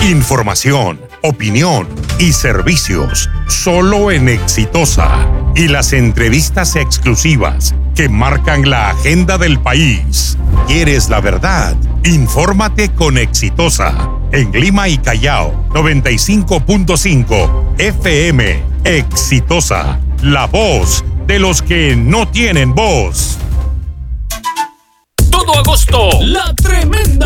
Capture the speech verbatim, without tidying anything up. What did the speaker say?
Información, opinión y servicios solo en Exitosa. Y las entrevistas exclusivas que marcan la agenda del país. ¿Quieres la verdad? Infórmate con Exitosa. En Lima y Callao, noventa y cinco punto cinco F M. Exitosa, la voz de los que no tienen voz. Todo agosto, la tremenda